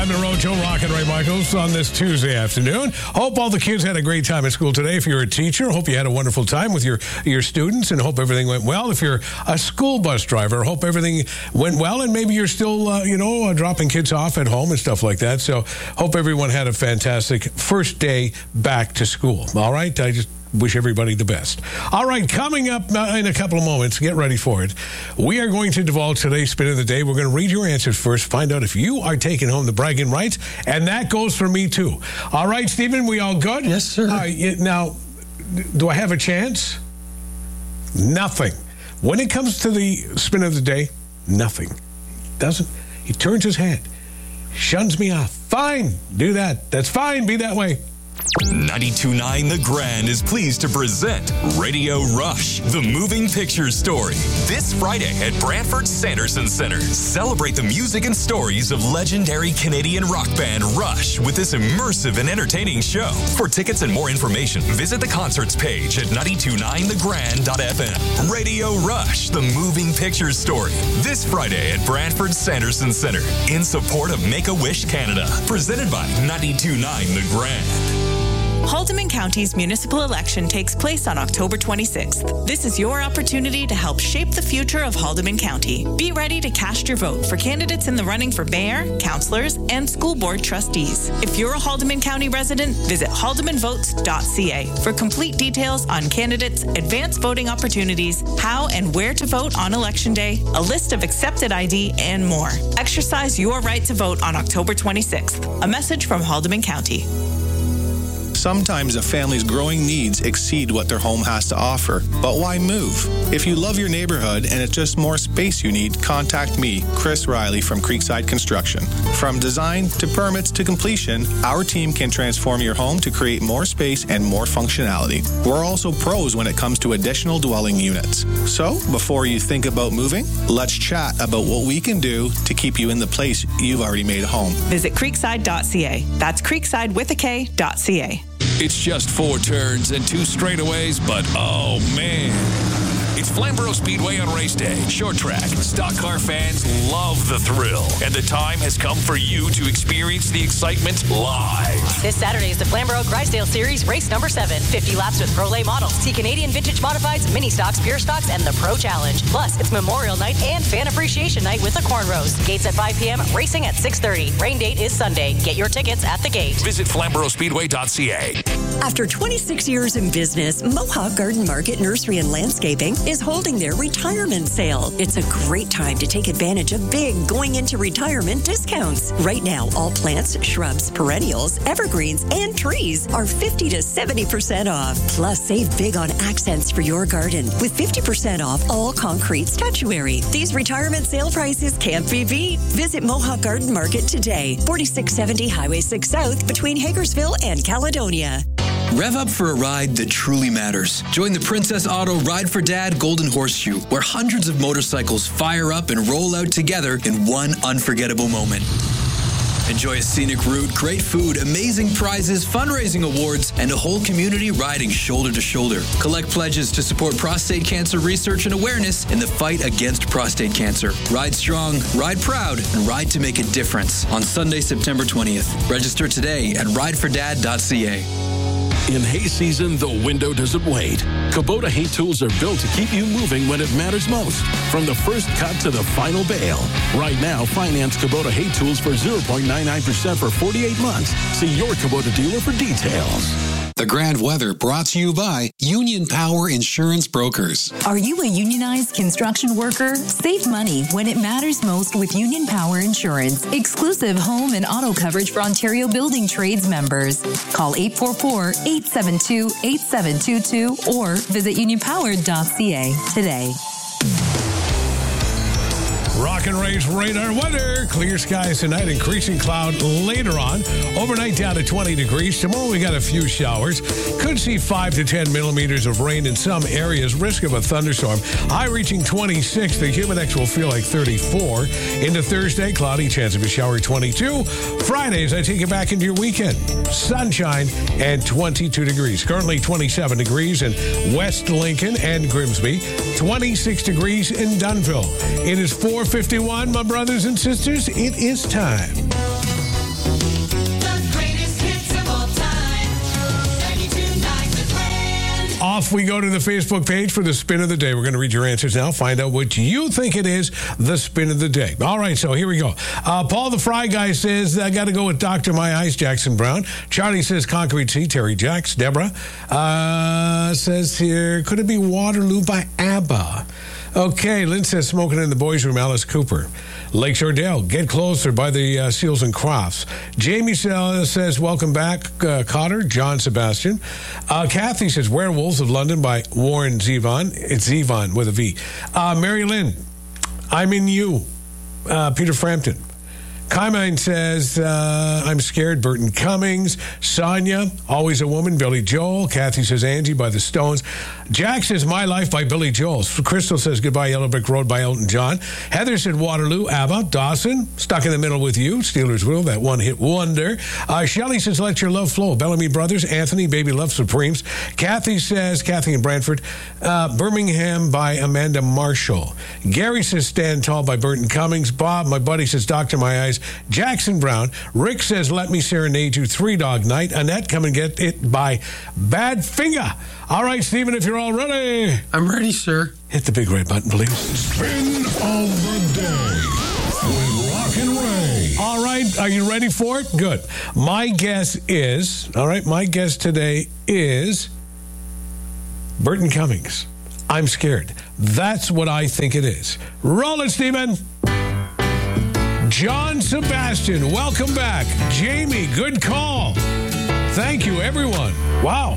time in a row, Joe Rock and Ray Michaels on this Tuesday afternoon. Hope all the kids had a great time at school today. If you're a teacher, hope you had a wonderful time with your students and hope everything went well. If you're a school bus driver, hope everything went well and maybe you're still, dropping kids off at home and stuff like that. So hope everyone had a fantastic first day back to school. All right? I just wish everybody the best. All right, coming up in a couple of moments, get ready for it. We are going to divulge today's spin of the day. We're going to read your answers first, find out if you are taking home the bragging rights, and that goes for me too. All right, Stephen, we all good? Yes, sir. Now, do I have a chance? Nothing. When it comes to the spin of the day, nothing. He turns his head, shuns me off. Fine, do that. That's fine, be that way. 92.9 The Grand is pleased to present Radio Rush, the moving picture story. This Friday at Brantford Sanderson Center. Celebrate the music and stories of legendary Canadian rock band Rush with this immersive and entertaining show. For tickets and more information, visit the concerts page at 929thegrand.fm. Radio Rush, the moving picture story. This Friday at Brantford Sanderson Center in support of Make-A-Wish Canada. Presented by 92.9 The Grand. Haldimand County's municipal election takes place on October 26th. This is your opportunity to help shape the future of Haldimand County. Be ready to cast your vote for candidates in the running for mayor, councillors, and school board trustees. If you're a Haldimand County resident, visit haldimandvotes.ca for complete details on candidates, advanced voting opportunities, how and where to vote on Election Day, a list of accepted ID, and more. Exercise your right to vote on October 26th. A message from Haldimand County. Sometimes a family's growing needs exceed what their home has to offer. But why move? If you love your neighborhood and it's just more space you need, contact me, Chris Riley from Creekside Construction. From design to permits to completion, our team can transform your home to create more space and more functionality. We're also pros when it comes to additional dwelling units. So, before you think about moving, let's chat about what we can do to keep you in the place you've already made a home. Visit creekside.ca. That's creekside with a K.ca. It's just 4 turns and 2 straightaways, but oh man. It's Flamborough Speedway on race day. Short track. Stock car fans love the thrill. And the time has come for you to experience the excitement live. This Saturday is the Flamborough Grisdale Series, race number 7. 50 laps with Pro Lay models. See Canadian Vintage Modifieds, Mini Stocks, Pure Stocks, and the Pro Challenge. Plus, it's Memorial Night and Fan Appreciation Night with the Corn Roast. Gates at 5 p.m., racing at 6:30. Rain date is Sunday. Get your tickets at the gate. Visit FlamboroughSpeedway.ca. After 26 years in business, Mohawk Garden Market Nursery and Landscaping is holding their retirement sale. It's a great time to take advantage of big going into retirement discounts. Right now, all plants, shrubs, perennials, evergreens, and trees are 50 to 70% off. Plus, save big on accents for your garden with 50% off all concrete statuary. These retirement sale prices can't be beat. Visit Mohawk Garden Market today, 4670 Highway 6 South between Hagersville and Caledonia. Rev up for a ride that truly matters. Join the Princess Auto Ride for Dad Golden Horseshoe, where hundreds of motorcycles fire up and roll out together in one unforgettable moment. Enjoy a scenic route, great food, amazing prizes, fundraising awards, and a whole community riding shoulder to shoulder. Collect pledges to support prostate cancer research and awareness in the fight against prostate cancer. Ride strong, ride proud, and ride to make a difference on Sunday, September 20th. Register today at ridefordad.ca. In hay season, the window doesn't wait. Kubota hay tools are built to keep you moving when it matters most. From the first cut to the final bale. Right now, finance Kubota hay tools for 0.99% for 48 months. See your Kubota dealer for details. The Grand Weather brought to you by Union Power Insurance Brokers. Are you a unionized construction worker? Save money when it matters most with Union Power Insurance. Exclusive home and auto coverage for Ontario Building Trades members. Call 844-872-8722 or visit unionpower.ca today. Rock and Ray's radar weather. Clear skies tonight, increasing cloud later on. Overnight down to 20 degrees. Tomorrow we got a few showers. Could see 5 to 10 millimeters of rain in some areas. Risk of a thunderstorm. High reaching 26. The Humidex will feel like 34. Into Thursday, cloudy, chance of a shower 22. Fridays, I take you back into your weekend. Sunshine and 22 degrees. Currently 27 degrees in West Lincoln and Grimsby. 26 degrees in Dunnville. It is 4:51, my brothers and sisters. It is time Off we go to the Facebook page for the spin of the day. We're going to read your answers now. Find out what you think it is, the spin of the day. All right, so here we go. Paul the Fry Guy says, I got to go with Dr. My Eyes, Jackson Brown. Charlie says Concrete Sea, Terry Jacks. Deborah says here, could it be Waterloo by ABBA? Okay, Lynn says Smoking in the Boys Room, Alice Cooper. Lakeshore Dale, Get Closer by the Seals and Crofts. Jamie says, welcome back, Cotter, John Sebastian. Kathy says, Werewolves of London by Warren Zevon. It's Zevon with a V. Mary Lynn, I'm in You, Peter Frampton. Kymine says, I'm Scared, Burton Cummings. Sonia, Always a Woman, Billy Joel. Kathy says, Angie by the Stones. Jack says, My Life by Billy Joel. Crystal says, Goodbye, Yellow Brick Road by Elton John. Heather said, Waterloo, ABBA. Dawson, Stuck in the Middle with You. Steelers Will, that one-hit wonder. Shelley says, Let Your Love Flow. Bellamy Brothers. Anthony, Baby Love Supremes. Kathy says, Kathy in Brantford, Birmingham by Amanda Marshall. Gary says, Stand Tall by Burton Cummings. Bob, my buddy, says, Dr. My Eyes. Jackson Brown. Rick says, Let Me Serenade You, Three Dog Night. Annette, Come and Get It by Badfinger. All right, Stephen, if you're all ready. I'm ready, sir. Hit the big red button, please. Spin of the day with Rock and Ray. All right, are you ready for it? Good. My guess today is Burton Cummings. I'm Scared. That's what I think it is. Roll it, Stephen. John Sebastian, welcome back. Jamie, good call. Thank you, everyone. Wow.